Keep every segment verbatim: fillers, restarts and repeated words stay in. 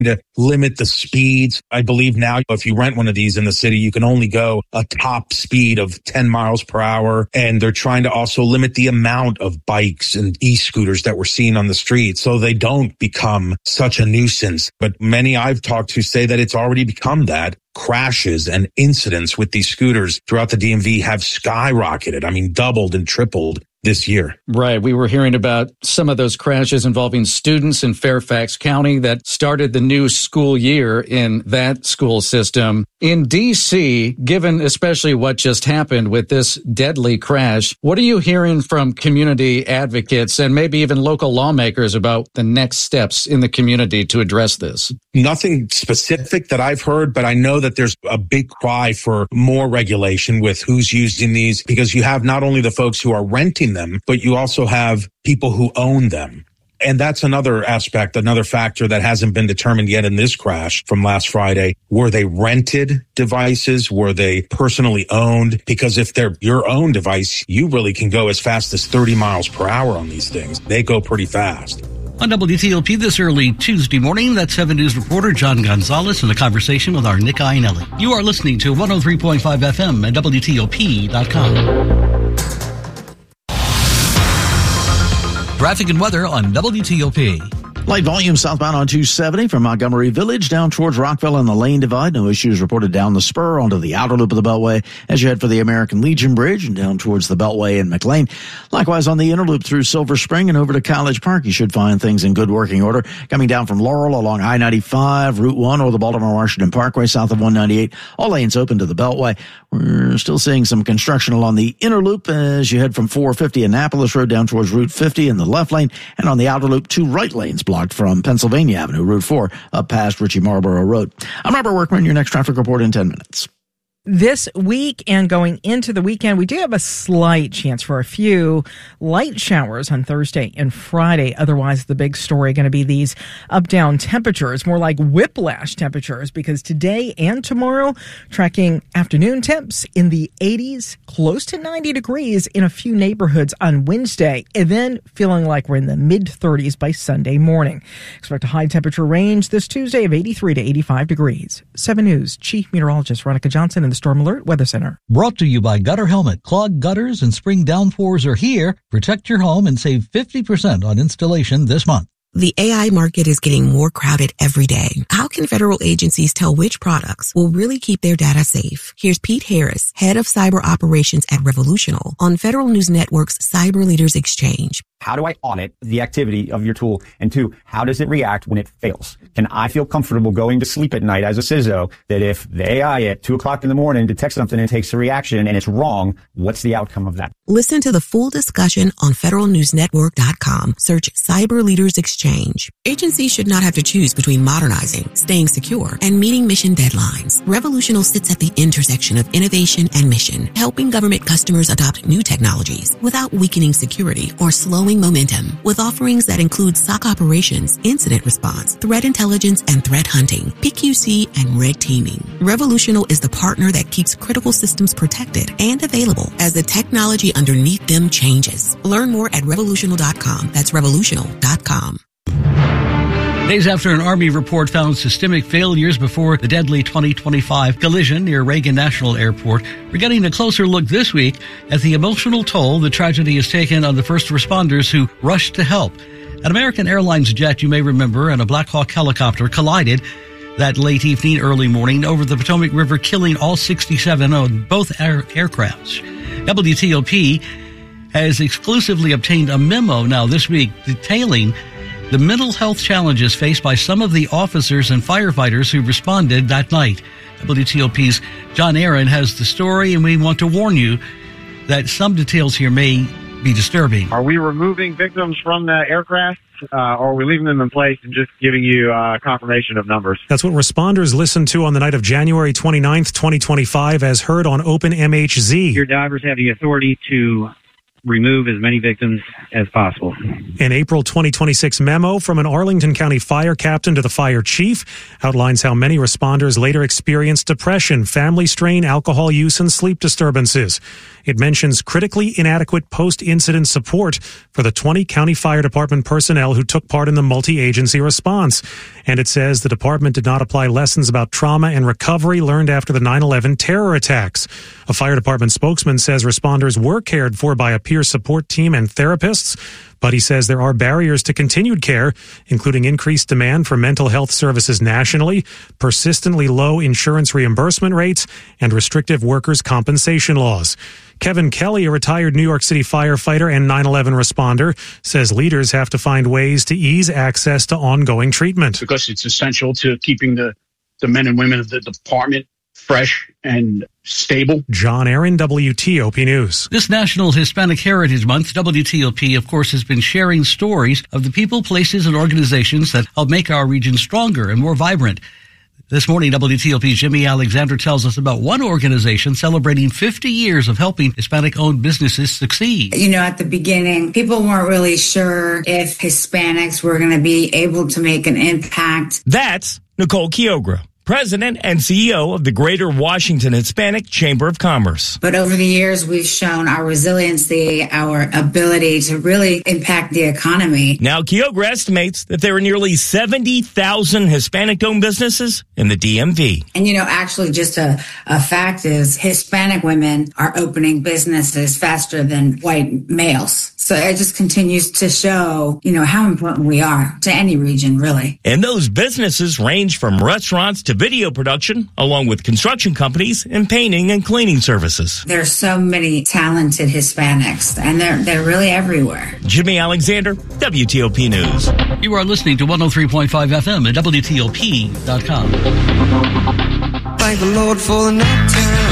to limit the speeds. I believe now if you rent one of these in the city, you can only go a top speed of ten miles per hour. And they're trying to also limit the amount of bikes and e-scooters that we're seeing on the street so they don't become such a nuisance. But many I've talked to say that it's already become that. Crashes and incidents with these scooters throughout the D M V have skyrocketed. I mean, doubled and tripled this year. Right. We were hearing about some of those crashes involving students in Fairfax County that started the new school year in that school system. In D C, given especially what just happened with this deadly crash, what are you hearing from community advocates and maybe even local lawmakers about the next steps in the community to address this? Nothing specific that I've heard, but I know that there's a big cry for more regulation with who's using these, because you have not only the folks who are renting them, but you also have people who own them. And that's another aspect, another factor that hasn't been determined yet in this crash from last Friday. Were they rented devices? Were they personally owned? Because if they're your own device, you really can go as fast as thirty miles per hour on these things. They go pretty fast. On W T O P this early Tuesday morning, that's seven News reporter John Gonzalez in a conversation with our Nick Iannelli. You are listening to one oh three point five F M at W T O P dot com. Traffic and weather on W T O P. Light volume southbound on two seventy from Montgomery Village down towards Rockville and the Lane Divide. No issues reported down the spur onto the outer loop of the Beltway as you head for the American Legion Bridge and down towards the Beltway in McLean. Likewise on the inner loop through Silver Spring and over to College Park, you should find things in good working order. Coming down from Laurel along I ninety-five, Route one, or the Baltimore-Washington Parkway south of one ninety-eight. All lanes open to the Beltway. We're still seeing some construction along the inner loop as you head from four fifty Annapolis Road down towards Route fifty in the left lane, and on the outer loop, two right lanes blocked from Pennsylvania Avenue, Route four, up past Ritchie Marlborough Road. I'm Robert Workman, your next traffic report in ten minutes. This week and going into the weekend, we do have a slight chance for a few light showers on Thursday and Friday. Otherwise, the big story going to be these up-down temperatures, more like whiplash temperatures, because today and tomorrow, tracking afternoon temps in the eighties, close to ninety degrees in a few neighborhoods on Wednesday, and then feeling like we're in the mid-thirties by Sunday morning. Expect a high temperature range this Tuesday of eighty-three to eighty-five degrees. seven News Chief Meteorologist Veronica Johnson in the Storm Alert Weather Center. Brought to you by Gutter Helmet. Clogged gutters and spring downpours are here. Protect your home and save fifty percent on installation this month. The A I market is getting more crowded every day. How can federal agencies tell which products will really keep their data safe? Here's Pete Harris, head of cyber operations at Revolutional, on Federal News Network's Cyber Leaders Exchange. How do I audit the activity of your tool? And two, how does it react when it fails? Can I feel comfortable going to sleep at night as a C I S O that if the A I at two o'clock in the morning detects something and takes a reaction and it's wrong, what's the outcome of that? Listen to the full discussion on federal news network dot com. Search Cyber Leaders Exchange. Agencies should not have to choose between modernizing, staying secure, and meeting mission deadlines. Revolutional sits at the intersection of innovation and mission, helping government customers adopt new technologies without weakening security or slowing momentum, with offerings that include S O C operations, incident response, threat intelligence, and threat hunting, P Q C, and red teaming. Revolutional is the partner that keeps critical systems protected and available as the technology underneath them changes. Learn more at revolutional dot com. That's revolutional dot com. Days after an Army report found systemic failures before the deadly twenty twenty-five collision near Reagan National Airport, we're getting a closer look this week at the emotional toll the tragedy has taken on the first responders who rushed to help. An American Airlines jet, you may remember, and a Black Hawk helicopter collided that late evening, early morning over the Potomac River, killing all sixty-seven on both air- aircrafts. W T O P has exclusively obtained a memo now this week detailing the mental health challenges faced by some of the officers and firefighters who responded that night. W T O P's John Aaron has the story, and we want to warn you that some details here may be disturbing. Are we removing victims from the aircraft, uh, or are we leaving them in place and just giving you uh, confirmation of numbers? That's what responders listened to on the night of January twenty-ninth, twenty twenty-five, as heard on Open M H Z. Your divers have the authority to remove as many victims as possible. An April twenty twenty-six memo from an Arlington County fire captain to the fire chief outlines how many responders later experienced depression, family strain, alcohol use, and sleep disturbances. It mentions critically inadequate post-incident support for the twenty county fire department personnel who took part in the multi-agency response. And it says the department did not apply lessons about trauma and recovery learned after the nine eleven terror attacks. A fire department spokesman says responders were cared for by a peer support team and therapists, but he says there are barriers to continued care, including increased demand for mental health services nationally, persistently low insurance reimbursement rates, and restrictive workers' compensation laws. Kevin Kelly, a retired New York City firefighter and nine eleven responder, says leaders have to find ways to ease access to ongoing treatment. Because it's essential to keeping the, the men and women of the department fresh and stable. John Aaron, W T O P News. This National Hispanic Heritage Month, W T O P, of course, has been sharing stories of the people, places, and organizations that help make our region stronger and more vibrant. This morning, W T O P's Jimmy Alexander tells us about one organization celebrating fifty years of helping Hispanic-owned businesses succeed. You know, at the beginning, people weren't really sure if Hispanics were going to be able to make an impact. That's Nicole Kiogra, President and C E O of the Greater Washington Hispanic Chamber of Commerce. But over the years, we've shown our resiliency, our ability to really impact the economy. Now, Kiogra estimates that there are nearly seventy thousand Hispanic-owned businesses in the D M V. And, you know, actually just a, a fact is Hispanic women are opening businesses faster than white males. So it just continues to show, you know, how important we are to any region, really. And those businesses range from restaurants to video production, along with construction companies and painting and cleaning services. There are so many talented Hispanics, and they're they're really everywhere. Jimmy Alexander, W T O P News. You are listening to one oh three point five F M at W T O P dot com. Thank the Lord for the night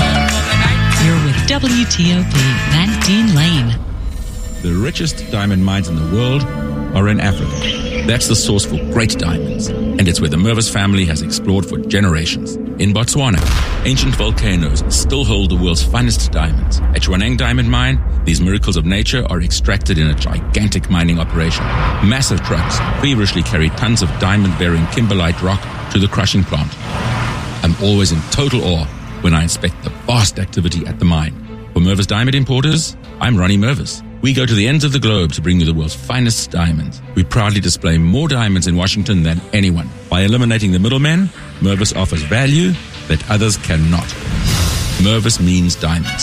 time. You're with W T O P, Van Dean Lane. The richest diamond mines in the world are in Africa. That's the source for great diamonds, and it's where the Mervis family has explored for generations. In Botswana, ancient volcanoes still hold the world's finest diamonds. At Jwaneng Diamond Mine, these miracles of nature are extracted in a gigantic mining operation. Massive trucks feverishly carry tons of diamond-bearing kimberlite rock to the crushing plant. I'm always in total awe when I inspect the vast activity at the mine. For Mervis Diamond Importers, I'm Ronnie Mervis. We go to the ends of the globe to bring you the world's finest diamonds. We proudly display more diamonds in Washington than anyone. By eliminating the middlemen, Mervis offers value that others cannot. Mervis means diamonds.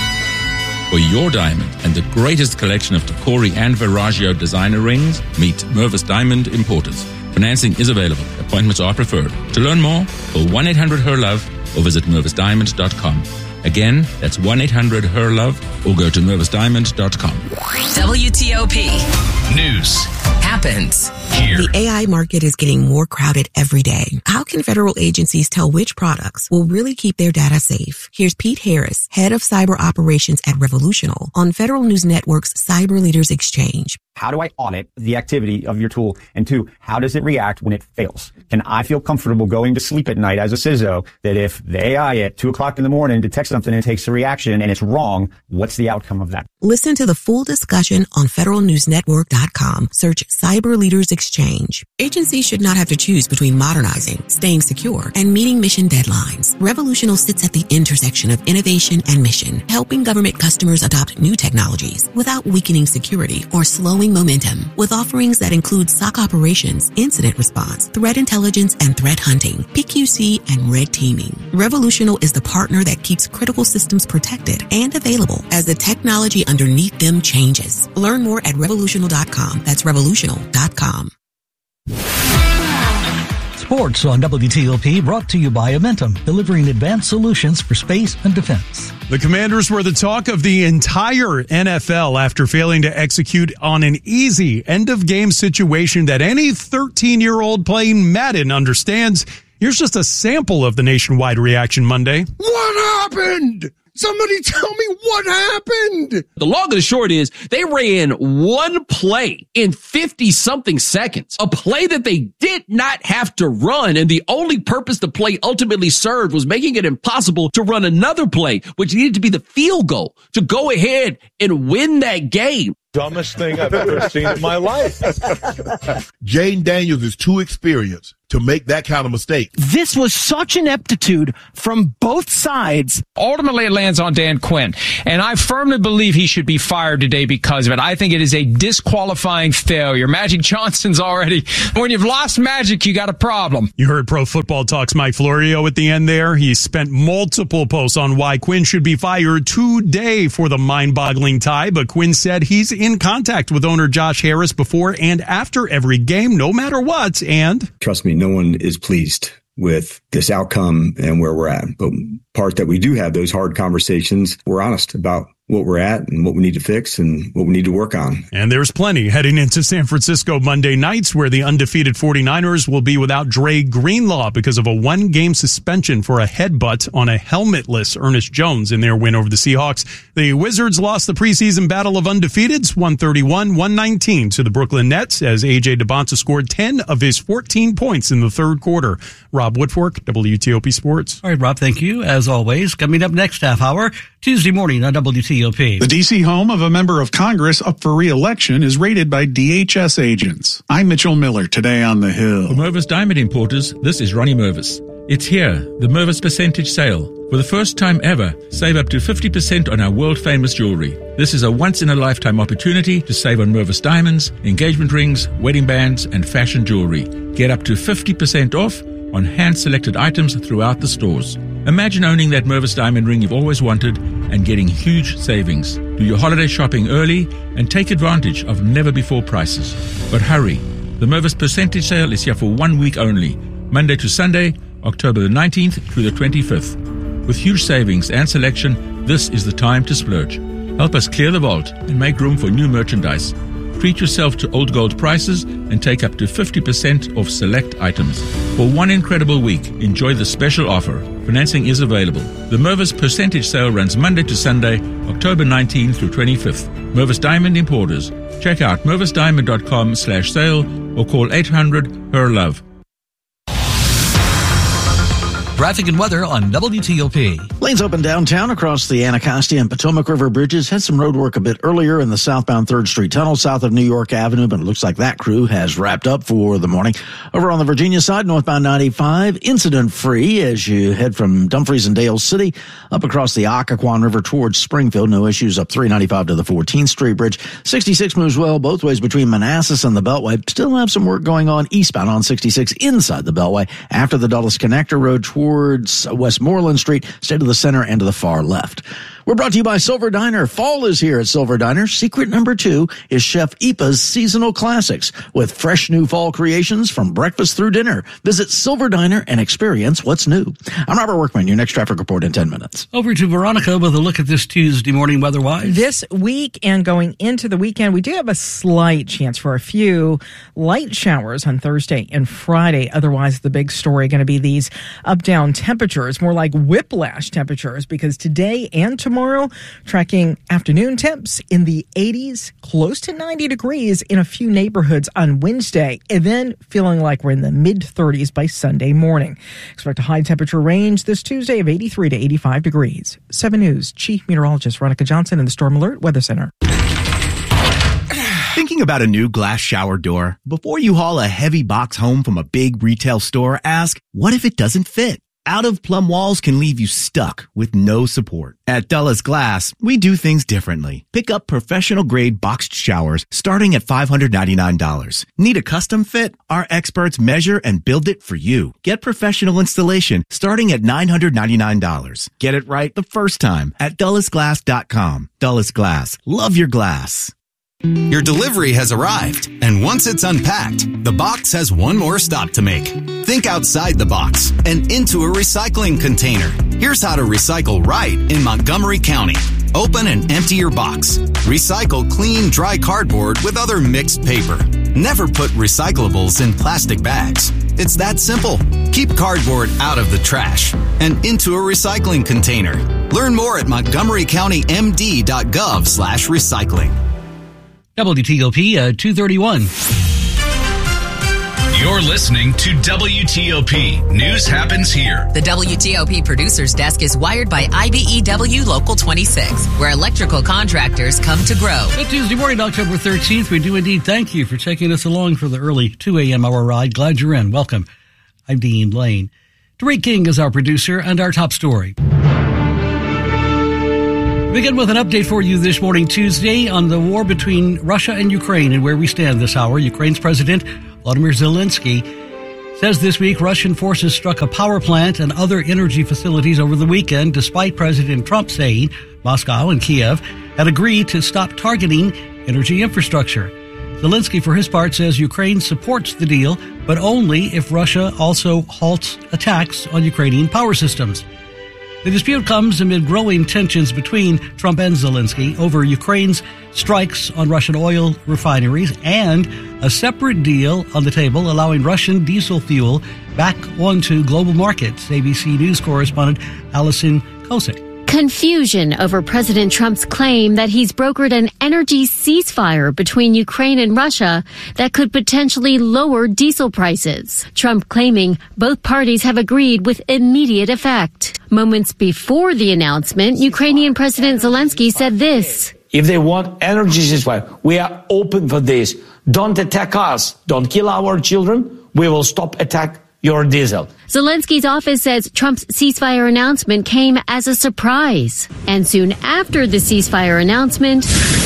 For your diamond and the greatest collection of Tacori and Verragio designer rings, meet Mervis Diamond Importers. Financing is available. Appointments are preferred. To learn more, call one eight hundred H E R Love or visit mervis diamond dot com. Again, that's one eight hundred H E R Love or go to mervis diamond dot com. W T O P News happens here. The A I market is getting more crowded every day. How can federal agencies tell which products will really keep their data safe? Here's Pete Harris, head of cyber operations at Revolutional, on Federal News Network's Cyber Leaders Exchange. How do I audit the activity of your tool? And two, how does it react when it fails? Can I feel comfortable going to sleep at night as a C I S O that if the A I at two o'clock in the morning detects something and takes a reaction and it's wrong, what's the outcome of that? Listen to the full discussion on federal news network dot com. Search Cyber Leaders Exchange. Agencies should not have to choose between modernizing, staying secure, and meeting mission deadlines. Revolutional sits at the intersection of innovation and mission, helping government customers adopt new technologies without weakening security or slowing momentum, with offerings that include S O C operations, incident response, threat intelligence, and threat hunting, P Q C, and red teaming. Revolutional is the partner that keeps critical systems protected and available as the technology underneath them changes. Learn more at revolutional dot com. That's revolutional dot com. Sports on W T O P, brought to you by Amentum, delivering advanced solutions for space and defense. The Commanders were the talk of the entire N F L after failing to execute on an easy end-of-game situation that any thirteen-year-old playing Madden understands. Here's just a sample of the nationwide reaction Monday. What happened? Somebody tell me what happened. The long and the short is they ran one play in fifty-something seconds, a play that they did not have to run, and the only purpose the play ultimately served was making it impossible to run another play, which needed to be the field goal to go ahead and win that game. Dumbest thing I've ever seen in my life. Jaden Daniels is too experienced to make that kind of mistake. This was such ineptitude from both sides. Ultimately, it lands on Dan Quinn, and I firmly believe he should be fired today because of it. I think it is a disqualifying failure. Magic Johnson's already, when you've lost Magic, you got a problem. You heard Pro Football Talk's Mike Florio at the end there. He spent multiple posts on why Quinn should be fired today for the mind-boggling tie, but Quinn said he's in contact with owner Josh Harris before and after every game, no matter what, and... Trust me, no one is pleased with this outcome and where we're at. But part that we do have those hard conversations, we're honest about what we're at and what we need to fix and what we need to work on. And there's plenty heading into San Francisco Monday nights, where the undefeated 49ers will be without Dre Greenlaw because of a one-game suspension for a headbutt on a helmetless Ernest Jones in their win over the Seahawks. The Wizards lost the preseason battle of undefeateds, one thirty-one one nineteen to the Brooklyn Nets, as A J DeBonta scored ten of his fourteen points in the third quarter. Rob Woodfork, W T O P Sports. All right, Rob, thank you. As always, coming up next half hour, Tuesday morning on W T O P. The D C home of a member of Congress up for re-election is raided by D H S agents. I'm Mitchell Miller, today on The Hill. For Mervis Diamond Importers, this is Ronnie Mervis. It's here, the Mervis Percentage Sale. For the first time ever, save up to fifty percent on our world-famous jewelry. This is a once-in-a-lifetime opportunity to save on Mervis diamonds, engagement rings, wedding bands, and fashion jewelry. Get up to fifty percent off on hand-selected items throughout the stores. Imagine owning that Mervis diamond ring you've always wanted and getting huge savings. Do your holiday shopping early and take advantage of never-before prices. But hurry, the Mervis Percentage Sale is here for one week only, Monday to Sunday, October the nineteenth through the twenty-fifth. With huge savings and selection, this is the time to splurge. Help us clear the vault and make room for new merchandise. Treat yourself to old gold prices and take up to fifty percent off select items. For one incredible week, enjoy the special offer. Financing is available. The Mervis Percentage Sale runs Monday to Sunday, October nineteenth through twenty-fifth. Mervis Diamond Importers. Check out mervisdiamond.com slash sale or call eight hundred H E R love. Traffic and weather on W T O P. Lanes open downtown across the Anacostia and Potomac River bridges. Had some road work a bit earlier in the southbound third Street Tunnel south of New York Avenue, but it looks like that crew has wrapped up for the morning. Over on the Virginia side, northbound ninety-five, incident-free as you head from Dumfries and Dale City up across the Occoquan River towards Springfield. No issues up three ninety-five to the fourteenth Street Bridge. sixty-six moves well both ways between Manassas and the Beltway. Still have some work going on eastbound on sixty-six inside the Beltway after the Dulles Connector Road towards Westmoreland Street. Stay to the center and to the far left. We're brought to you by Silver Diner. Fall is here at Silver Diner. Secret number two is Chef Ipa's Seasonal Classics with fresh new fall creations from breakfast through dinner. Visit Silver Diner and experience what's new. I'm Robert Workman. Your next traffic report in ten minutes. Over to Veronica with a look at this Tuesday morning weather-wise. This week and going into the weekend, we do have a slight chance for a few light showers on Thursday and Friday. Otherwise, the big story going to be these up-down temperatures, more like whiplash temperatures, because today and tomorrow, Tomorrow, tracking afternoon temps in the eighties, close to ninety degrees in a few neighborhoods on Wednesday, and then feeling like we're in the mid-thirties by Sunday morning. Expect a high temperature range this Tuesday of eighty-three to eighty-five degrees. seven News Chief Meteorologist Veronica Johnson in the Storm Alert Weather Center. Thinking about a new glass shower door? Before you haul a heavy box home from a big retail store, ask, what if it doesn't fit? Out-of-plumb walls can leave you stuck with no support. At Dulles Glass, we do things differently. Pick up professional-grade boxed showers starting at five hundred ninety-nine dollars. Need a custom fit? Our experts measure and build it for you. Get professional installation starting at nine hundred ninety-nine dollars. Get it right the first time at Dulles Glass dot com. Dulles Glass. Love your glass. Your delivery has arrived, and once it's unpacked, the box has one more stop to make. Think outside the box and into a recycling container. Here's how to recycle right in Montgomery County. Open and empty your box. Recycle clean, dry cardboard with other mixed paper. Never put recyclables in plastic bags. It's that simple. Keep cardboard out of the trash and into a recycling container. Learn more at montgomery county m d dot gov slash recycling. W T O P uh, two thirty-one. You're listening to W T O P. News happens here. The W T O P producer's desk is wired by I B E W Local twenty-six, where electrical contractors come to grow. Good Tuesday morning, October thirteenth. We do indeed thank you for taking us along for the early two a.m. hour ride. Glad you're in. Welcome. I'm Dean Lane. Tariq King is our producer and our top story. Begin with an update for you this morning, Tuesday, on the war between Russia and Ukraine and where we stand this hour. Ukraine's President Volodymyr Zelensky says this week Russian forces struck a power plant and other energy facilities over the weekend, despite President Trump saying Moscow and Kiev had agreed to stop targeting energy infrastructure. Zelensky, for his part, says Ukraine supports the deal, but only if Russia also halts attacks on Ukrainian power systems. The dispute comes amid growing tensions between Trump and Zelensky over Ukraine's strikes on Russian oil refineries and a separate deal on the table allowing Russian diesel fuel back onto global markets. A B C News correspondent Allison Kosick. Confusion over President Trump's claim that he's brokered an energy ceasefire between Ukraine and Russia that could potentially lower diesel prices. Trump claiming both parties have agreed with immediate effect. Moments before the announcement, Ukrainian President Zelensky said this. If they want energy ceasefire, we are open for this. Don't attack us. Don't kill our children. We will stop attack your diesel. Zelensky's office says Trump's ceasefire announcement came as a surprise. And soon after the ceasefire announcement,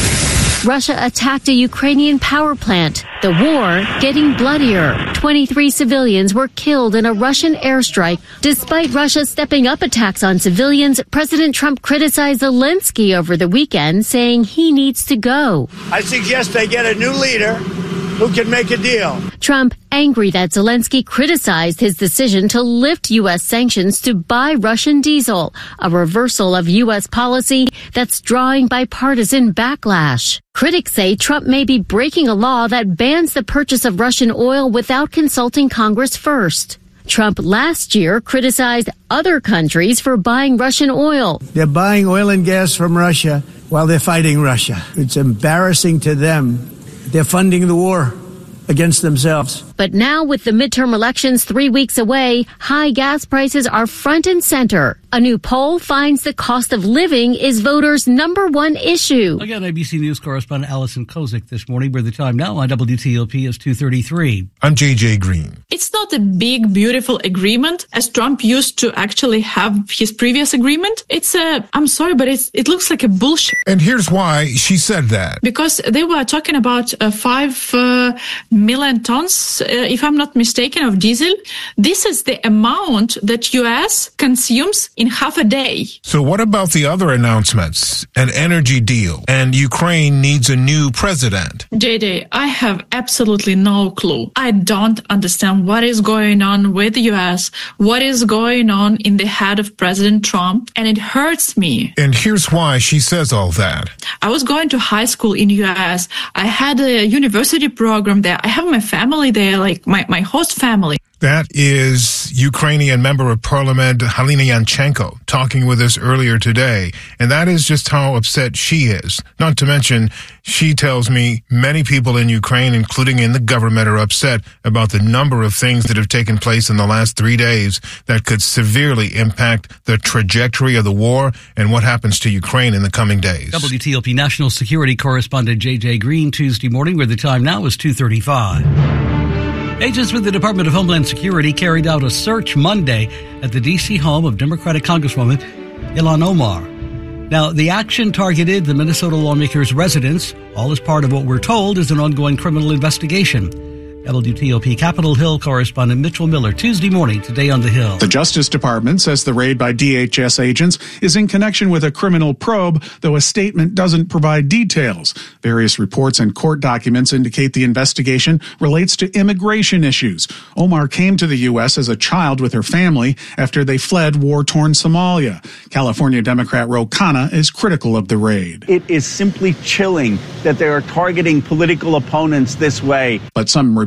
Russia attacked a Ukrainian power plant. The war getting bloodier. twenty-three civilians were killed in a Russian airstrike. Despite Russia stepping up attacks on civilians, President Trump criticized Zelensky over the weekend, saying he needs to go. I suggest they get a new leader who can make a deal. Trump angry that Zelensky criticized his decision to lift U S sanctions to buy Russian diesel, a reversal of U S policy that's drawing bipartisan backlash. Critics say Trump may be breaking a law that bans the purchase of Russian oil without consulting Congress first. Trump last year criticized other countries for buying Russian oil. They're buying oil and gas from Russia while they're fighting Russia. It's embarrassing to them. They're funding the war against themselves. But now with the midterm elections three weeks away, high gas prices are front and center. A new poll finds the cost of living is voters' number one issue. Again, A B C News correspondent Allison Kosick this morning, where the time now on W T O P is two thirty-three. I'm J J Green. It's not a big, beautiful agreement as Trump used to actually have his previous agreement. It's a, I'm sorry, but it's, it looks like a bullshit. And here's why she said that. Because they were talking about uh, five uh, million tons, uh, if I'm not mistaken, of diesel. This is the amount that U S consumes in half a day. So what about the other announcements? An energy deal, and Ukraine needs a new president. J J, I have absolutely no clue. I don't understand what is going on with the U S, what is going on in the head of President Trump, and it hurts me. And here's why she says all that. I was going to high school in U S. I had a university program there. I have my family there, like my, my host family. That is Ukrainian member of parliament Halina Yanchenko talking with us earlier today. And that is just how upset she is. Not to mention, she tells me many people in Ukraine, including in the government, are upset about the number of things that have taken place in the last three days that could severely impact the trajectory of the war and what happens to Ukraine in the coming days. W T O P national security correspondent J J Green Tuesday morning, where the time now is two thirty-five. Agents with the Department of Homeland Security carried out a search Monday at the D C home of Democratic Congresswoman Ilhan Omar. Now, the action targeted the Minnesota lawmaker's residence, all as part of what we're told is an ongoing criminal investigation. W T O P Capitol Hill correspondent Mitchell Miller, Tuesday morning, today on the Hill. The Justice Department says the raid by D H S agents is in connection with a criminal probe, though a statement doesn't provide details. Various reports and court documents indicate the investigation relates to immigration issues. Omar came to the U S as a child with her family after they fled war-torn Somalia. California Democrat Ro Khanna is critical of the raid. It is simply chilling that they are targeting political opponents this way. But some reports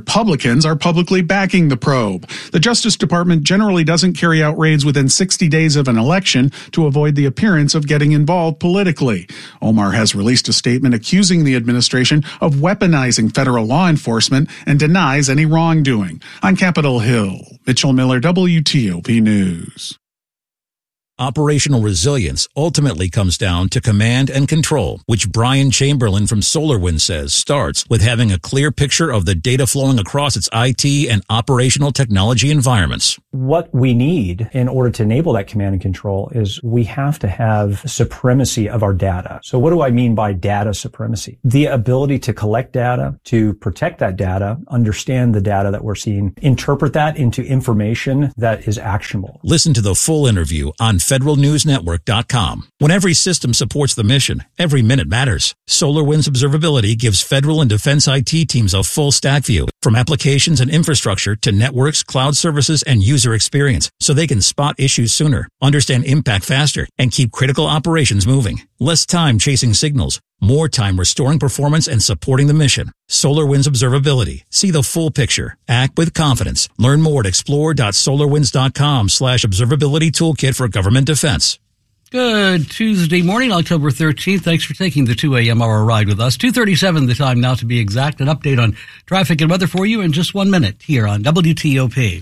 Republicans are publicly backing the probe. The Justice Department generally doesn't carry out raids within sixty days of an election to avoid the appearance of getting involved politically. Omar has released a statement accusing the administration of weaponizing federal law enforcement and denies any wrongdoing. On Capitol Hill, Mitchell Miller, W T O P News. Operational resilience ultimately comes down to command and control, which Brian Chamberlain from SolarWinds says starts with having a clear picture of the data flowing across its I T and operational technology environments. What we need in order to enable that command and control is we have to have supremacy of our data. So what do I mean by data supremacy? The ability to collect data, to protect that data, understand the data that we're seeing, interpret that into information that is actionable. Listen to the full interview on federal news network dot com. When every system supports the mission, every minute matters. SolarWinds Observability gives federal and defense I T teams a full stack view, from applications and infrastructure to networks, cloud services, and user experience, so they can spot issues sooner, understand impact faster, and keep critical operations moving. Less time chasing signals, more time restoring performance and supporting the mission. SolarWinds Observability. See the full picture. Act with confidence. Learn more at explore dot solarwinds dot com slash observability toolkit for government defense. Good Tuesday morning, October thirteenth. Thanks for taking the two a.m. hour ride with us. two thirty-seven the time now to be exact. An update on traffic and weather for you in just one minute here on W T O P.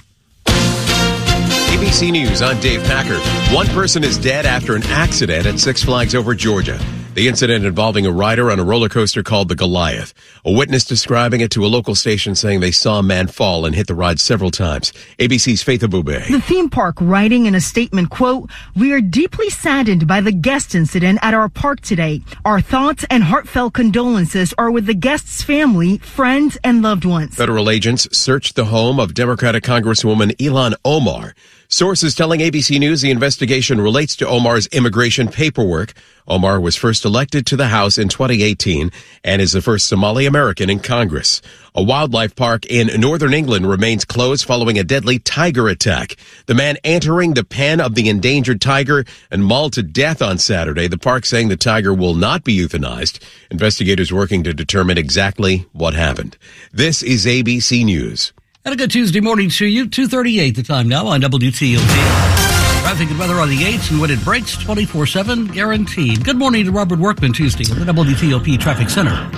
A B C News, I'm Dave Packard. One person is dead after an accident at Six Flags Over Georgia. The incident involving a rider on a roller coaster called the Goliath. A witness describing it to a local station saying they saw a man fall and hit the ride several times. A B C's Faith Abube. The theme park writing in a statement, quote, "We are deeply saddened by the guest incident at our park today. Our thoughts and heartfelt condolences are with the guest's family, friends, and loved ones." Federal agents searched the home of Democratic Congresswoman Ilhan Omar. Sources telling A B C News the investigation relates to Omar's immigration paperwork. Omar was first elected to the House in twenty eighteen and is the first Somali American in Congress. A wildlife park in northern England remains closed following a deadly tiger attack. The man entering the pen of the endangered tiger and mauled to death on Saturday. The park saying the tiger will not be euthanized. Investigators working to determine exactly what happened. This is A B C News. And a good Tuesday morning to you. two thirty-eight the time now on W T O P. Traffic and weather on the eights and when it breaks, twenty-four seven guaranteed. Good morning to Robert Workman Tuesday at the W T O P Traffic Center.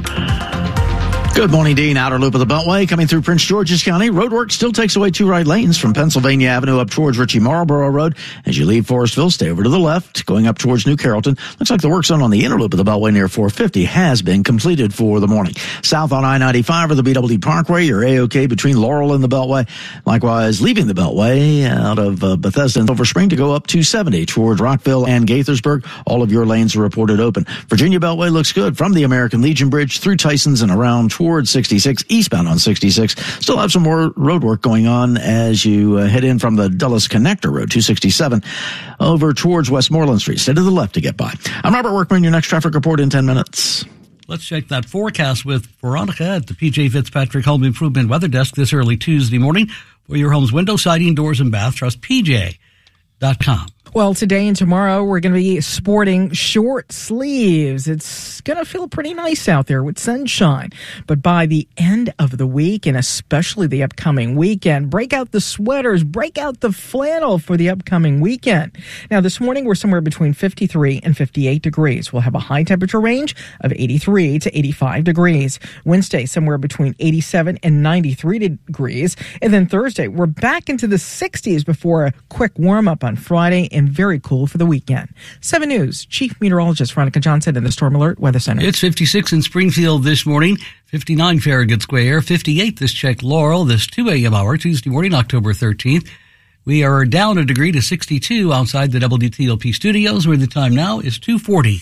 Good morning, Dean. Outer loop of the Beltway coming through Prince George's County. Roadwork still takes away two right lanes from Pennsylvania Avenue up towards Ritchie Marlboro Road. As you leave Forestville, stay over to the left, going up towards New Carrollton. Looks like the work zone on the inner loop of the Beltway near four fifty has been completed for the morning. South on I ninety-five or the B W D Parkway, you're A-OK between Laurel and the Beltway. Likewise, leaving the Beltway out of uh, Bethesda and Silver Spring to go up two seventy towards Rockville and Gaithersburg. All of your lanes are reported open. Virginia Beltway looks good from the American Legion Bridge through Tysons and around towards sixty-six. Eastbound on sixty-six. Still have some more road work going on as you uh, head in from the Dulles Connector Road, two sixty-seven, over towards Westmoreland Street. Stay to the left to get by. I'm Robert Workman, your next traffic report in ten minutes. Let's check that forecast with Veronica at the P J Fitzpatrick Home Improvement Weather Desk this early Tuesday morning. For your home's window, siding, doors, and bath, trust P J dot com. Well, today and tomorrow, we're going to be sporting short sleeves. It's going to feel pretty nice out there with sunshine. But by the end of the week, and especially the upcoming weekend, break out the sweaters, break out the flannel for the upcoming weekend. Now, this morning, we're somewhere between fifty-three and fifty-eight degrees. We'll have a high temperature range of eighty-three to eighty-five degrees. Wednesday, somewhere between eighty-seven and ninety-three degrees. And then Thursday, we're back into the sixties before a quick warm-up on Friday, and very cool for the weekend. seven News Chief Meteorologist Veronica Johnson in the Storm Alert Weather Center. It's fifty-six in Springfield this morning, fifty-nine Farragut Square, fifty-eight this check Laurel this two a.m. hour, Tuesday morning, October thirteenth. We are down a degree to sixty-two outside the W T O P studios, where the time now is two forty.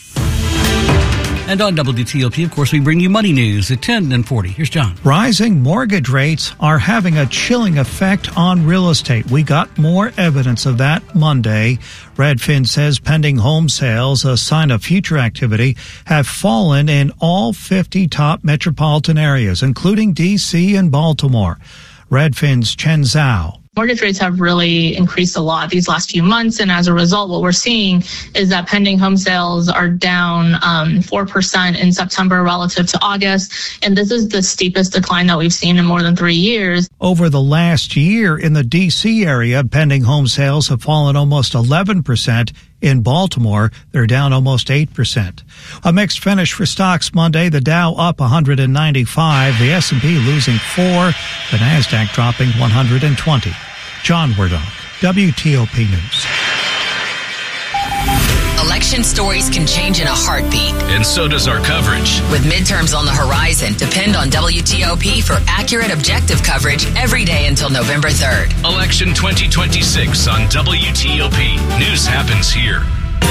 And on W T O P, of course, we bring you money news at ten and forty. Here's John. Rising mortgage rates are having a chilling effect on real estate. We got more evidence of that Monday. Redfin says pending home sales, a sign of future activity, have fallen in all fifty top metropolitan areas, including D C and Baltimore. Redfin's Chen Zhao. Mortgage rates have really increased a lot these last few months. And as a result, what we're seeing is that pending home sales are down um, four percent in September relative to August. And this is the steepest decline that we've seen in more than three years. Over the last year in the D C area, pending home sales have fallen almost eleven percent. In Baltimore, they're down almost eight percent. A mixed finish for stocks Monday. The Dow up one hundred ninety-five, the S and P losing four, the Nasdaq dropping one hundred twenty. John Wardog, W T O P News. Election stories can change in a heartbeat. And so does our coverage. With midterms on the horizon, depend on W T O P for accurate, objective coverage every day until November third. Election twenty twenty-six on W T O P. News happens here.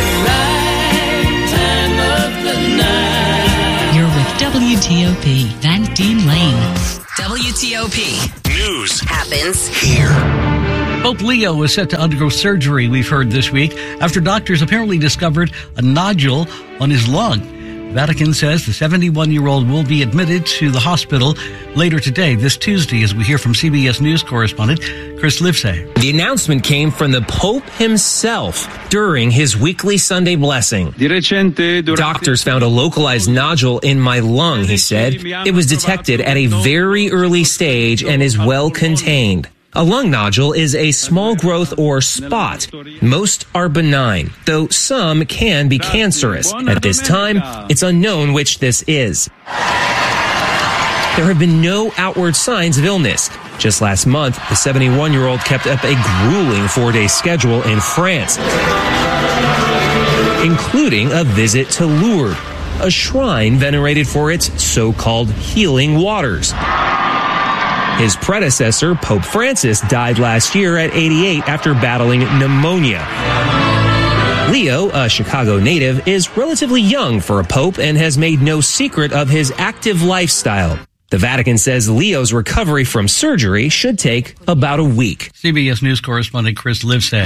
You're with W T O P, Van Dean Lane. W T O P. News happens here. Pope Leo is set to undergo surgery, we've heard this week, after doctors apparently discovered a nodule on his lung. Vatican says the seventy-one-year-old will be admitted to the hospital later today, this Tuesday, as we hear from C B S News correspondent Chris Livesay. The announcement came from the Pope himself during his weekly Sunday blessing. Doctors found a localized nodule in my lung, he said. It was detected at a very early stage and is well contained. A lung nodule is a small growth or spot. Most are benign, though some can be cancerous. At this time, it's unknown which this is. There have been no outward signs of illness. Just last month, the seventy-one-year-old kept up a grueling four-day schedule in France, including a visit to Lourdes, a shrine venerated for its so-called healing waters. His predecessor, Pope Francis, died last year at eighty-eight after battling pneumonia. Leo, a Chicago native, is relatively young for a pope and has made no secret of his active lifestyle. The Vatican says Leo's recovery from surgery should take about a week. C B S News correspondent Chris Livesay.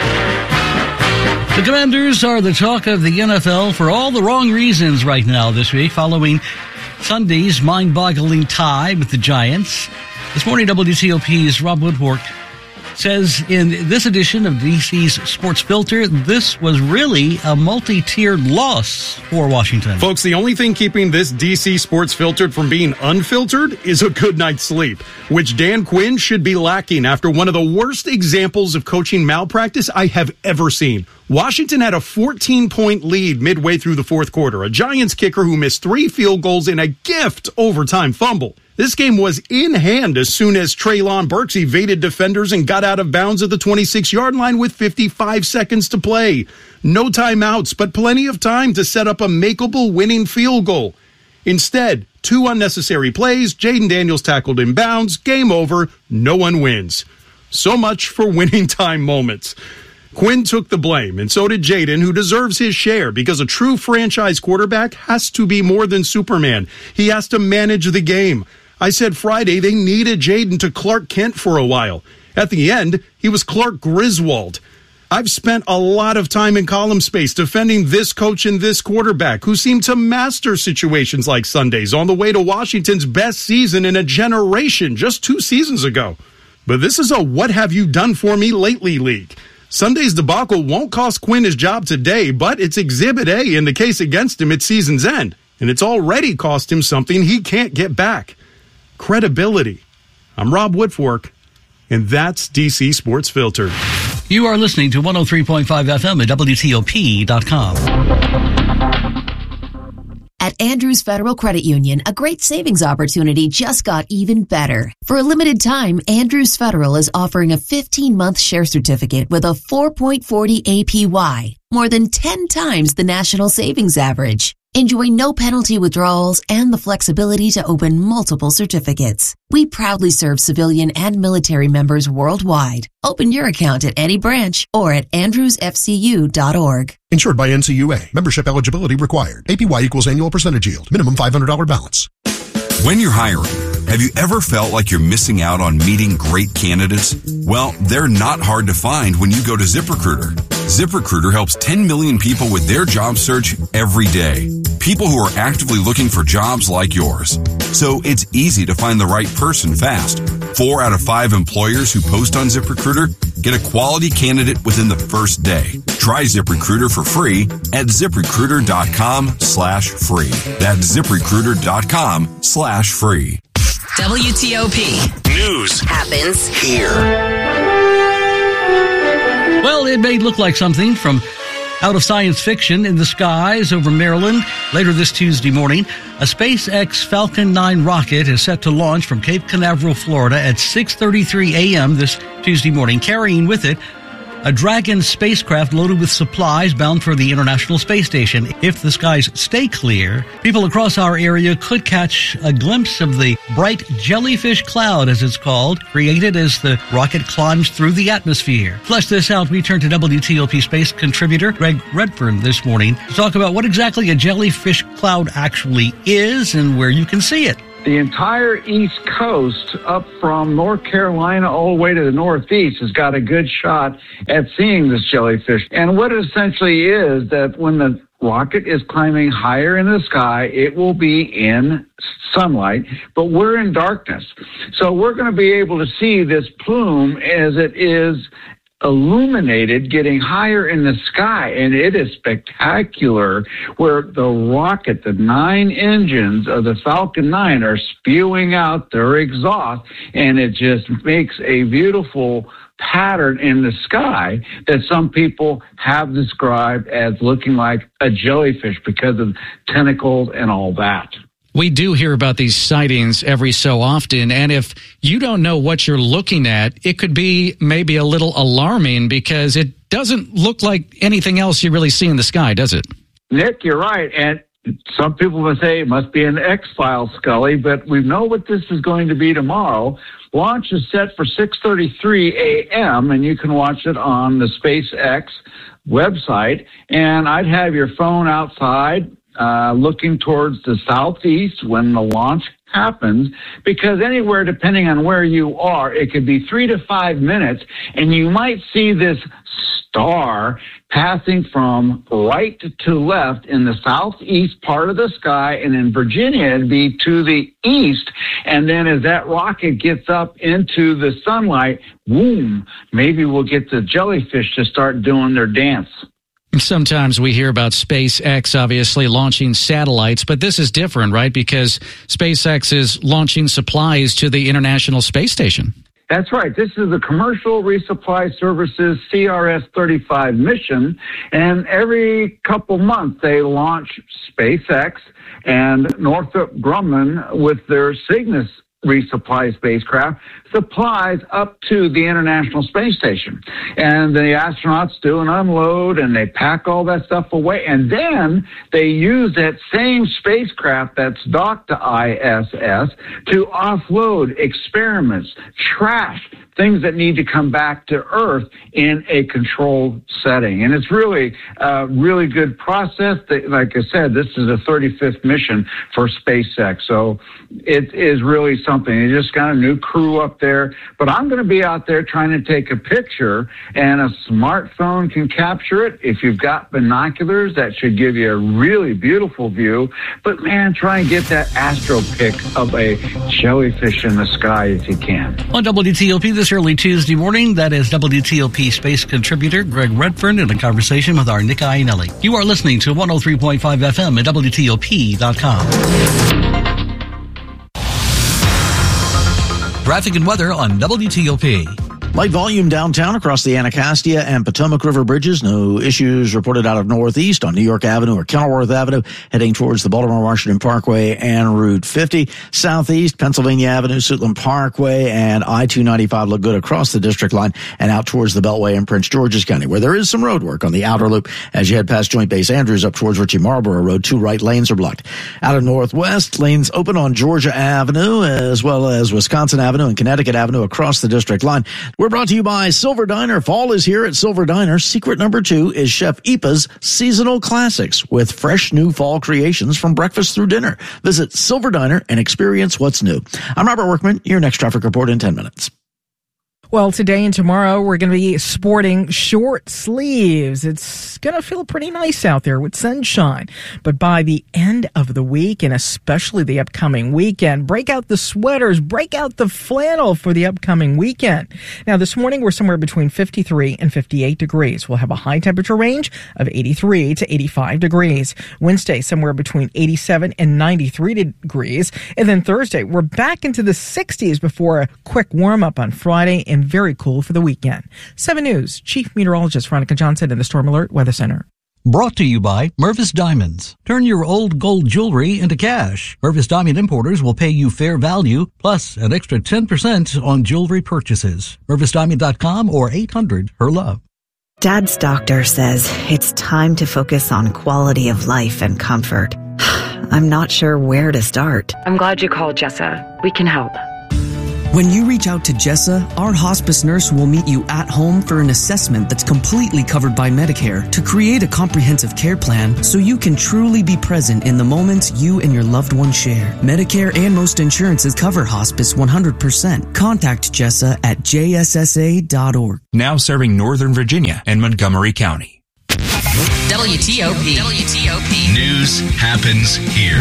The Commanders are the talk of the N F L for all the wrong reasons right now this week, following Sunday's mind-boggling tie with the Giants. This morning, W T O P's Rob Woodward says in this edition of D C's Sports Filter, this was really a multi-tiered loss for Washington. Folks, the only thing keeping this D C Sports Filtered from being unfiltered is a good night's sleep, which Dan Quinn should be lacking after one of the worst examples of coaching malpractice I have ever seen. Washington had a fourteen-point lead midway through the fourth quarter, a Giants kicker who missed three field goals in a gift overtime fumble. This game was in hand as soon as Treylon Burks evaded defenders and got out of bounds at the twenty-six-yard line with fifty-five seconds to play. No timeouts, but plenty of time to set up a makeable winning field goal. Instead, two unnecessary plays, Jaden Daniels tackled in bounds, game over, no one wins. So much for winning time moments. Quinn took the blame, and so did Jaden, who deserves his share because a true franchise quarterback has to be more than Superman. He has to manage the game. I said Friday they needed Jaden to Clark Kent for a while. At the end, he was Clark Griswold. I've spent a lot of time in column space defending this coach and this quarterback who seemed to master situations like Sundays on the way to Washington's best season in a generation just two seasons ago. But this is a what have you done for me lately league. Sunday's debacle won't cost Quinn his job today, but it's Exhibit A in the case against him at season's end. And it's already cost him something he can't get back. Credibility. I'm Rob Woodfork, and that's D C Sports Filter. You are listening to one oh three point five F M at W T O P dot com. At Andrews Federal Credit Union, a great savings opportunity just got even better. For a limited time, Andrews Federal is offering a fifteen-month share certificate with a four point four zero A P Y, more than ten times the national savings average. Enjoy no penalty withdrawals and the flexibility to open multiple certificates. We proudly serve civilian and military members worldwide. Open your account at any branch or at andrews f c u dot org. Insured by N C U A. Membership eligibility required. A P Y equals annual percentage yield. Minimum five hundred dollars balance. When you're hiring, have you ever felt like you're missing out on meeting great candidates? Well, they're not hard to find when you go to ZipRecruiter. ZipRecruiter helps ten million people with their job search every day. People who are actively looking for jobs like yours. So it's easy to find the right person fast. Four out of five employers who post on ZipRecruiter get a quality candidate within the first day. Try ZipRecruiter for free at ZipRecruiter.com slash free. That's ZipRecruiter.com slash free. W T O P. News happens here. Well, it may look like something from out of science fiction. In the skies over Maryland later this Tuesday morning, a SpaceX Falcon nine rocket is set to launch from Cape Canaveral, Florida at six thirty-three a.m. this Tuesday morning, carrying with it a Dragon spacecraft loaded with supplies bound for the International Space Station. If the skies stay clear, people across our area could catch a glimpse of the bright jellyfish cloud, as it's called, created as the rocket climbs through the atmosphere. Flesh this out, we turn to W T O P space contributor Greg Redfern this morning to talk about what exactly a jellyfish cloud actually is and where you can see it. The entire East Coast, up from North Carolina all the way to the Northeast, has got a good shot at seeing this jellyfish. And what it essentially is that when the rocket is climbing higher in the sky, it will be in sunlight, but we're in darkness. So we're going to be able to see this plume as it is illuminated, getting higher in the sky, and it is spectacular where the rocket, the nine engines of the Falcon nine are spewing out their exhaust, and it just makes a beautiful pattern in the sky that some people have described as looking like a jellyfish because of tentacles and all that. We do hear about these sightings every so often, and if you don't know what you're looking at, it could be maybe a little alarming because it doesn't look like anything else you really see in the sky, does it? Nick, you're right, and some people will say it must be an X-Files, Scully, but we know what this is going to be tomorrow. Launch is set for six thirty-three a.m., and you can watch it on the SpaceX website, and I'd have your phone outside, Uh, looking towards the southeast when the launch happens, because anywhere, depending on where you are, it could be three to five minutes, and you might see this star passing from right to left in the southeast part of the sky, and in Virginia, it'd be to the east. And then as that rocket gets up into the sunlight, boom, maybe we'll get the jellyfish to start doing their dance. Sometimes we hear about SpaceX obviously launching satellites, but this is different, right? Because SpaceX is launching supplies to the International Space Station. That's right. This is the Commercial Resupply Services C R S thirty-five mission, and every couple months they launch SpaceX and Northrop Grumman with their Cygnus resupply spacecraft supplies up to the International Space Station. And the astronauts do an unload and they pack all that stuff away. And then they use that same spacecraft that's docked to I S S to offload experiments, trash, things that need to come back to Earth in a controlled setting. And it's really a really good process. Like I said, this is the thirty-fifth mission for SpaceX. So it is really something. They just got a new crew up there. But I'm going to be out there trying to take a picture, and a smartphone can capture it. If you've got binoculars, that should give you a really beautiful view. But man, try and get that astro pic of a jellyfish in the sky if you can. On W T O P this early Tuesday morning, that is W T O P space contributor Greg Redfern in a conversation with our Nick Iannelli. You are listening to one oh three point five F M at W T O P dot com. Traffic and weather on W T O P. Light volume downtown across the Anacostia and Potomac River bridges. No issues reported out of Northeast on New York Avenue or Kenilworth Avenue, heading towards the Baltimore-Washington Parkway and Route fifty. Southeast, Pennsylvania Avenue, Suitland Parkway, and I two ninety-five look good across the district line and out towards the Beltway in Prince George's County, where there is some road work on the outer loop. As you head past Joint Base Andrews up towards Ritchie Marlborough Road, two right lanes are blocked. Out of Northwest, lanes open on Georgia Avenue, as well as Wisconsin Avenue and Connecticut Avenue across the district line. We're brought to you by Silver Diner. Fall is here at Silver Diner. Secret number two is Chef Ipa's Seasonal Classics with fresh new fall creations from breakfast through dinner. Visit Silver Diner and experience what's new. I'm Robert Workman. Your next traffic report in ten minutes. Well, today and tomorrow, we're going to be sporting short sleeves. It's going to feel pretty nice out there with sunshine. But by the end of the week, and especially the upcoming weekend, break out the sweaters, break out the flannel for the upcoming weekend. Now, this morning, we're somewhere between fifty-three and fifty-eight degrees. We'll have a high temperature range of eighty-three to eighty-five degrees. Wednesday, somewhere between eighty-seven and ninety-three degrees. And then Thursday, we're back into the sixties before a quick warm-up on Friday and very cool for the weekend. seven News Chief Meteorologist Veronica Johnson in the Storm Alert Weather Center. Brought to you by Mervis Diamonds. Turn your old gold jewelry into cash. Mervis Diamond Importers will pay you fair value plus an extra ten percent on jewelry purchases. Mervis Diamond dot com or eight hundred her love. Dad's doctor says it's time to focus on quality of life and comfort. I'm not sure where to start. I'm glad you called, Jessa. We can help. When you reach out to Jessa, our hospice nurse will meet you at home for an assessment that's completely covered by Medicare to create a comprehensive care plan so you can truly be present in the moments you and your loved one share. Medicare and most insurances cover hospice one hundred percent. Contact Jessa at j s s a dot org. Now serving Northern Virginia and Montgomery County. W T O P. W T O P. News happens here.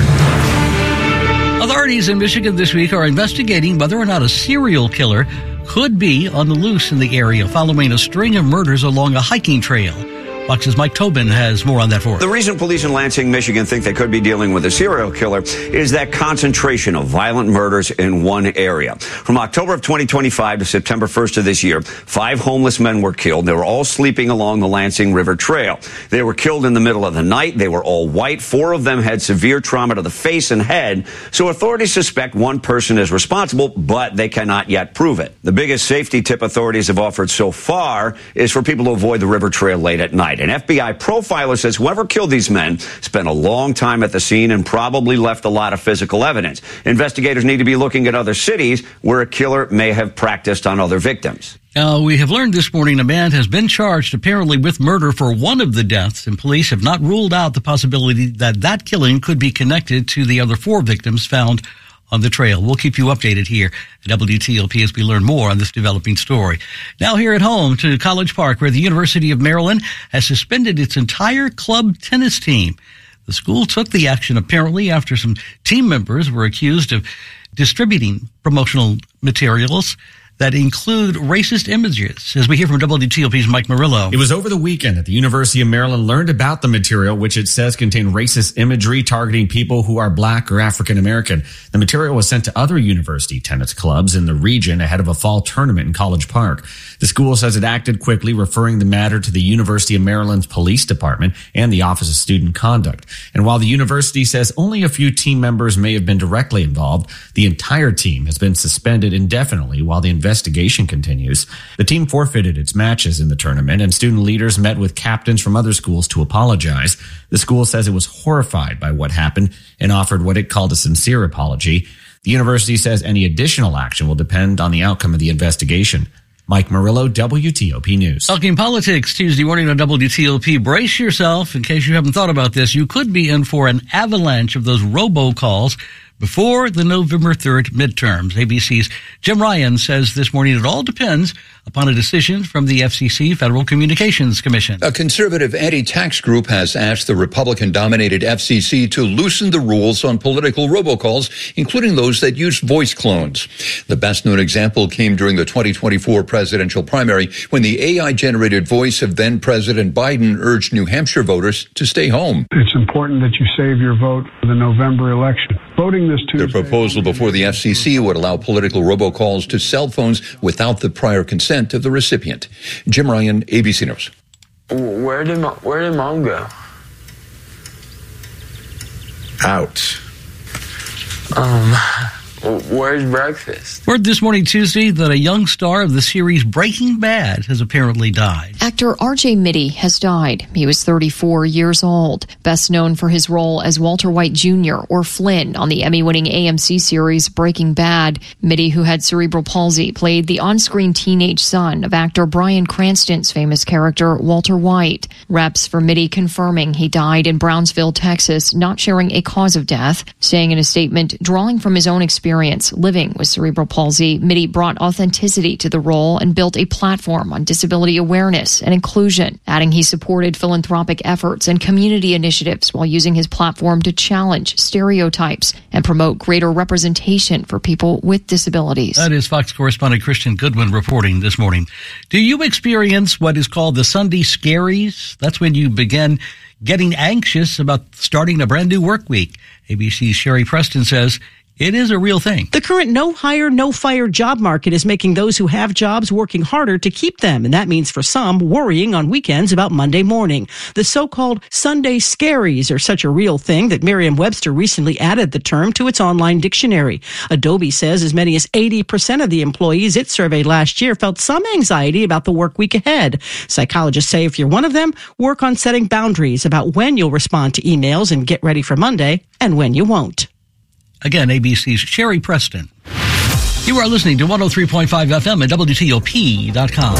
Authorities in Michigan this week are investigating whether or not a serial killer could be on the loose in the area following a string of murders along a hiking trail. Fox's Mike Tobin has more on that for us. The reason police in Lansing, Michigan think they could be dealing with a serial killer is that concentration of violent murders in one area. From October of twenty twenty-five to September first of this year, five homeless men were killed. They were all sleeping along the Lansing River Trail. They were killed in the middle of the night. They were all white. Four of them had severe trauma to the face and head. So authorities suspect one person is responsible, but they cannot yet prove it. The biggest safety tip authorities have offered so far is for people to avoid the river trail late at night. An F B I profiler says whoever killed these men spent a long time at the scene and probably left a lot of physical evidence. Investigators need to be looking at other cities where a killer may have practiced on other victims. Uh, we have learned this morning a man has been charged apparently with murder for one of the deaths, and police have not ruled out the possibility that that killing could be connected to the other four victims found on the trail. We'll keep you updated here at W T O P as we learn more on this developing story. Now here at home to College Park, where the University of Maryland has suspended its entire club tennis team. The school took the action apparently after some team members were accused of distributing promotional materials that include racist images. As we hear from W T O P's Mike Murillo. It was over the weekend that the University of Maryland learned about the material, which it says contained racist imagery targeting people who are black or African American. The material was sent to other university tennis clubs in the region ahead of a fall tournament in College Park. The school says it acted quickly, referring the matter to the University of Maryland's police department and the Office of Student Conduct. And while the university says only a few team members may have been directly involved, the entire team has been suspended indefinitely while the investigation continues. The team forfeited its matches in the tournament, and student leaders met with captains from other schools to apologize. The school says it was horrified by what happened and offered what it called a sincere apology. The university says any additional action will depend on the outcome of the investigation. Mike Murillo, W T O P News. Talking politics Tuesday morning on W T O P. Brace yourself in case you haven't thought about this. You could be in for an avalanche of those robocalls before the November third midterms. A B C's Jim Ryan says this morning it all depends upon a decision from the F C C, Federal Communications Commission. A conservative anti-tax group has asked the Republican-dominated F C C to loosen the rules on political robocalls, including those that use voice clones. The best-known example came during the twenty twenty-four presidential primary when the A I-generated voice of then-President Biden urged New Hampshire voters to stay home. It's important that you save your vote for the November election. Voting this Tuesday. The proposal before the F C C would allow political robocalls to cell phones without the prior consent of the recipient. Jim Ryan, A B C News. Where did mom, where did mom go? Out. Um, where's breakfast? Word this morning, Tuesday, that a young star of the series Breaking Bad has apparently died. Actor R J Mitte has died. He was thirty-four years old, best known for his role as Walter White Junior or Flynn on the Emmy-winning A M C series Breaking Bad. Mitte, who had cerebral palsy, played the on-screen teenage son of actor Bryan Cranston's famous character Walter White. Reps for Mitte confirming he died in Brownsville, Texas, not sharing a cause of death, saying in a statement, drawing from his own experience experience living with cerebral palsy, Mitty brought authenticity to the role and built a platform on disability awareness and inclusion, adding he supported philanthropic efforts and community initiatives while using his platform to challenge stereotypes and promote greater representation for people with disabilities. That is Fox correspondent Christian Goodwin reporting this morning. Do you experience what is called the Sunday scaries? That's when you begin getting anxious about starting a brand new work week. A B C's Sherry Preston says it is a real thing. The current no hire, no fire job market is making those who have jobs working harder to keep them. And that means for some, worrying on weekends about Monday morning. The so-called Sunday scaries are such a real thing that Merriam-Webster recently added the term to its online dictionary. Adobe says as many as eighty percent of the employees it surveyed last year felt some anxiety about the work week ahead. Psychologists say if you're one of them, work on setting boundaries about when you'll respond to emails and get ready for Monday and when you won't. Again, A B C's Sherry Preston. You are listening to one oh three point five F M at W T O P dot com.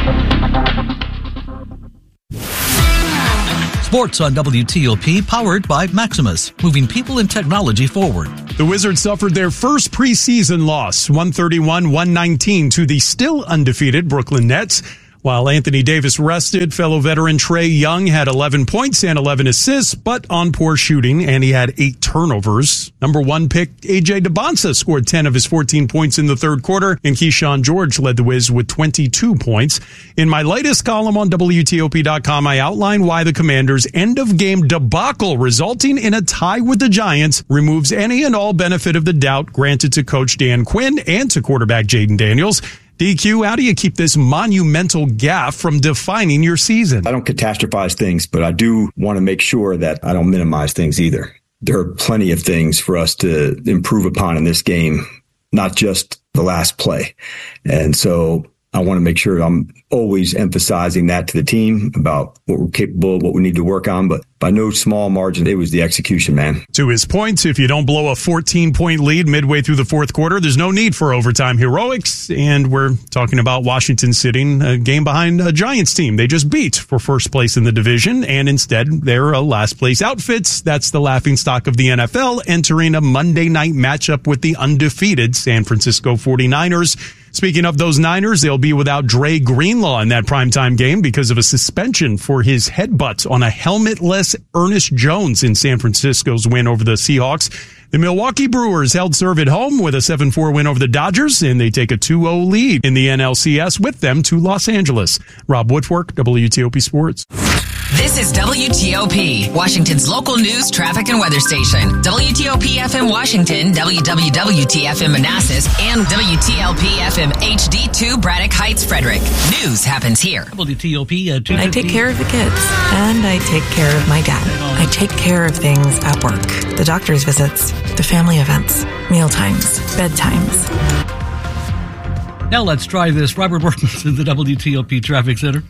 Sports on W T O P, powered by Maximus, moving people and technology forward. The Wizards suffered their first preseason loss, one thirty-one to one nineteen, to the still undefeated Brooklyn Nets. While Anthony Davis rested, fellow veteran Trae Young had eleven points and eleven assists, but on poor shooting, and he had eight turnovers. Number one pick A J DeBonsa scored ten of his fourteen points in the third quarter, and Keyshawn George led the Wiz with twenty-two points. In my latest column on W T O P dot com, I outline why the Commanders' end-of-game debacle, resulting in a tie with the Giants, removes any and all benefit of the doubt granted to Coach Dan Quinn and to quarterback Jaden Daniels. D Q, how do you keep this monumental gaffe from defining your season? I don't catastrophize things, but I do want to make sure that I don't minimize things either. There are plenty of things for us to improve upon in this game, not just the last play. And so I want to make sure I'm always emphasizing that to the team about what we're capable of, what we need to work on. But by no small margin, it was the execution, man. To his point, if you don't blow a fourteen-point lead midway through the fourth quarter, there's no need for overtime heroics. And we're talking about Washington sitting a game behind a Giants team they just beat for first place in the division. And instead, they're a last-place outfits. That's the laughingstock of the N F L, entering a Monday night matchup with the undefeated San Francisco forty-niners. Speaking of those Niners, they'll be without Dre Greenlaw in that primetime game because of a suspension for his headbutt on a helmetless Ernest Jones in San Francisco's win over the Seahawks. The Milwaukee Brewers held serve at home with a seven four win over the Dodgers, and they take a two oh lead in the N L C S with them to Los Angeles. Rob Woodfork, W T O P Sports. This is W T O P, Washington's local news, traffic, and weather station. W T O P F M Washington, W W W T F M Manassas, and W T L P F M H D two Braddock Heights, Frederick. News happens here. W T O P uh, I take care of the kids, and I take care of my dad. I take care of things at work. The doctor's visits, the family events, meal times, bedtimes. Now let's try this. Robert Workman's in the W T O P Traffic Center.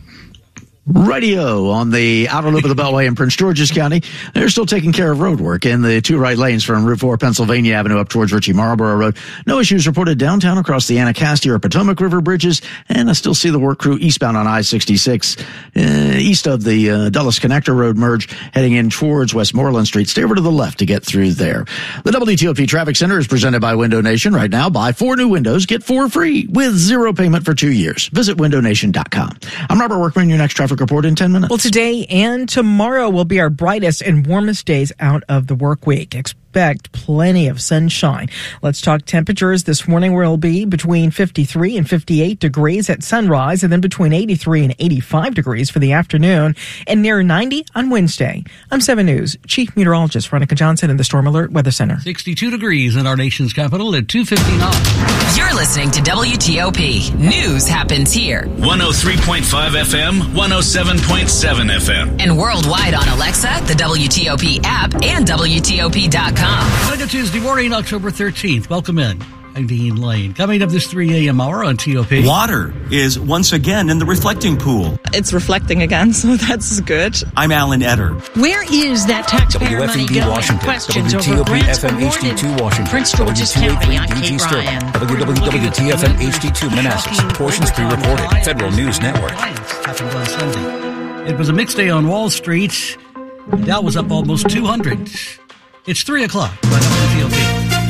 Radio on the outer loop of the Beltway in Prince George's County. They're still taking care of road work in the two right lanes from Route four Pennsylvania Avenue up towards Ritchie Marlborough Road. No issues reported downtown across the Anacostia or Potomac River bridges, and I still see the work crew eastbound on I sixty-six, uh, east of the uh, Dulles Connector Road merge, heading in towards Westmoreland Street. Stay over to the left to get through there. The W T O P Traffic Center is presented by Window Nation. Right now, buy four new windows, get four free with zero payment for two years. Visit window nation dot com. I'm Robert Workman, your next traffic report in ten minutes. Well, today and tomorrow will be our brightest and warmest days out of the work week. Expect plenty of sunshine. Let's talk temperatures. This morning will be between fifty-three and fifty-eight degrees at sunrise, and then between eighty-three and eighty-five degrees for the afternoon, and near ninety on Wednesday. I'm seven News Chief Meteorologist Veronica Johnson in the Storm Alert Weather Center. sixty-two degrees in our nation's capital at two fifty-nine. You're listening to W T O P. News happens here. one oh three point five F M, one oh seven point seven F M. And worldwide on Alexa, the W T O P app, and W T O P dot com. Good Tuesday morning, October thirteenth. Welcome in. I'm Dean Lane. Coming up this three a.m. hour on T O P. Water is once again in the reflecting pool. It's reflecting again, so that's good. I'm Alan Etter. Where is that taxpayer W F E D money going? Washington. Questions W T O P over grants F M H D two awarded. Washington. Prince George's County. I'm Kate Ryan. W W W T F M H D two Manassas. Portions pre-recorded. Federal News Network. Happened on Sunday. It was a mixed day on Wall Street. The Dow was up almost two hundred. It's three o'clock. T O P.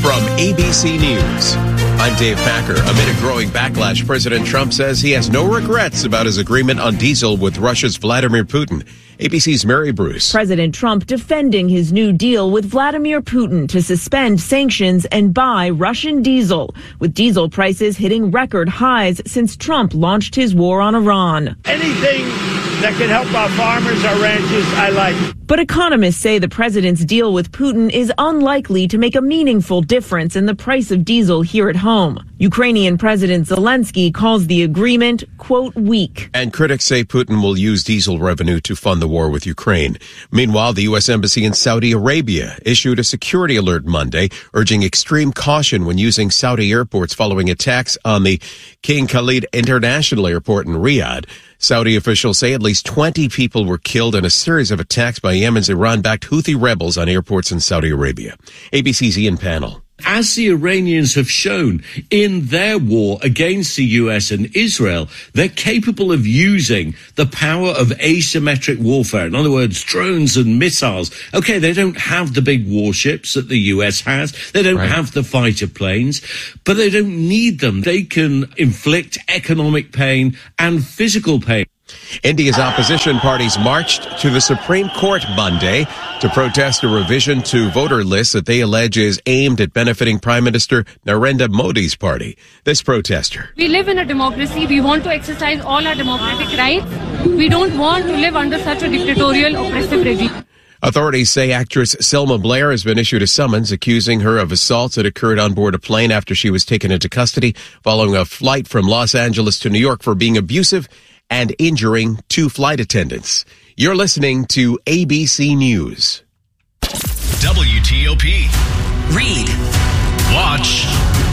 From A B C News, I'm Dave Packer. Amid a growing backlash, President Trump says he has no regrets about his agreement on diesel with Russia's Vladimir Putin. A B C's Mary Bruce. President Trump defending his new deal with Vladimir Putin to suspend sanctions and buy Russian diesel, with diesel prices hitting record highs since Trump launched his war on Iran. Anything that can help our farmers, our ranchers, I like. But economists say the president's deal with Putin is unlikely to make a meaningful difference in the price of diesel here at home. Ukrainian President Zelensky calls the agreement, quote, weak. And critics say Putin will use diesel revenue to fund the war with Ukraine. Meanwhile, the U S Embassy in Saudi Arabia issued a security alert Monday, urging extreme caution when using Saudi airports following attacks on the King Khalid International Airport in Riyadh. Saudi officials say at least twenty people were killed in a series of attacks by Yemen's Iran-backed Houthi rebels on airports in Saudi Arabia. A B C's Ian Pannell. As the Iranians have shown in their war against the U S and Israel, they're capable of using the power of asymmetric warfare. In other words, drones and missiles. Okay, they don't have the big warships that the U S has. They don't right. have the fighter planes, but they don't need them. They can inflict economic pain and physical pain. India's opposition parties marched to the Supreme Court Monday to protest a revision to voter lists that they allege is aimed at benefiting Prime Minister Narendra Modi's party. This protester. We live in a democracy. We want to exercise all our democratic rights. We don't want to live under such a dictatorial, oppressive regime. Authorities say actress Selma Blair has been issued a summons accusing her of assaults that occurred on board a plane after she was taken into custody following a flight from Los Angeles to New York for being abusive and injuring two flight attendants. You're listening to A B C News. W T O P. Read. Watch.